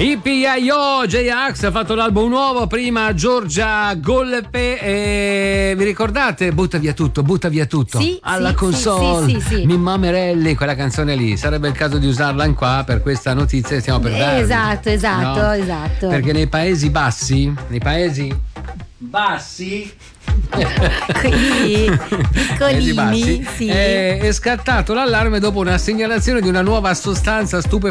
J-Ax ha fatto l'album nuovo, prima Giorgia Golpe, e vi ricordate? Butta via tutto sì, alla console, sì. Mimma Merelli, quella canzone lì, sarebbe il caso di usarla in qua per questa notizia che stiamo per darvi. Esatto. Perché nei paesi bassi piccolini, sì. è scattato l'allarme dopo una segnalazione di una nuova sostanza stupefacente